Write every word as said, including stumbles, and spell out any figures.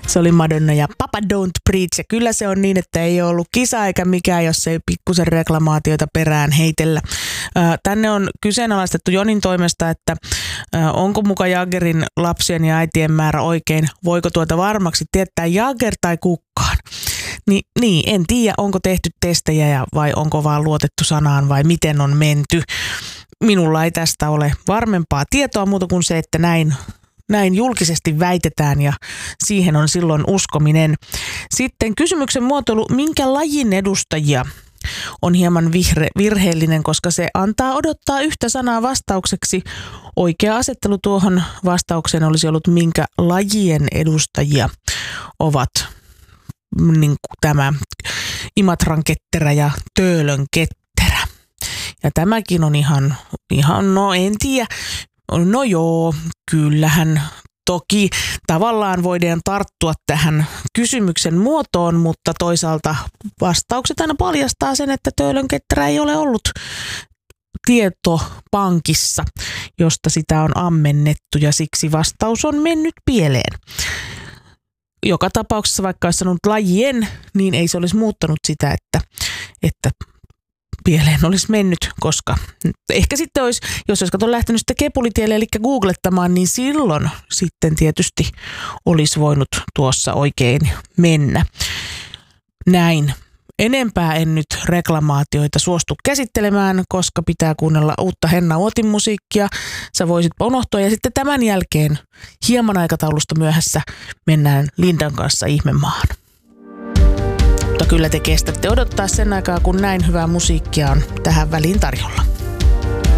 Se oli Madonna ja Papa Don't Preach. Ja kyllä se on niin, että ei ole ollut kisa eikä mikään, jos ei pikkusen reklamaatioita perään heitellä. Tänne on kyseenalaistettu Jonin toimesta, että onko muka Jaggerin lapsien ja äitien määrä oikein. Voiko tuota varmaksi tietää Jagger tai kukaan? Ni, niin, en tiedä, onko tehty testejä ja vai onko vaan luotettu sanaan vai miten on menty. Minulla ei tästä ole varmempaa tietoa muuta kuin se, että näin, näin julkisesti väitetään ja siihen on silloin uskominen. Sitten kysymyksen muotoilu, minkä lajin edustajia on hieman vihre, virheellinen, koska se antaa odottaa yhtä sanaa vastaukseksi. Oikea asettelu tuohon vastaukseen olisi ollut, minkä lajien edustajia ovat niin kuin tämä Imatran ketterä ja Töölön ketterä. Ja tämäkin on ihan, ihan no en tiedä, no joo, kyllähän toki tavallaan voidaan tarttua tähän kysymyksen muotoon, mutta toisaalta vastaukset aina paljastaa sen, että Töölön ketterä ei ole ollut tietopankissa, josta sitä on ammennettu ja siksi vastaus on mennyt pieleen. Joka tapauksessa, vaikka olisi sanonut lajien, niin ei se olisi muuttanut sitä, että, että pieleen olisi mennyt, koska ehkä sitten olisi, jos olisi kato lähtenyt sitä kepulitielle, eli googlettamaan, niin silloin sitten tietysti olisi voinut tuossa oikein mennä. Näin. Enempää en nyt reklamaatioita suostu käsittelemään, koska pitää kuunnella uutta Henna Uotin musiikkia. Sä voisit unohtua ja sitten tämän jälkeen hieman aikataulusta myöhässä mennään Lindan kanssa ihmemaahan. Mutta kyllä te kestätte odottaa sen aikaa, kun näin hyvää musiikkia on tähän väliin tarjolla.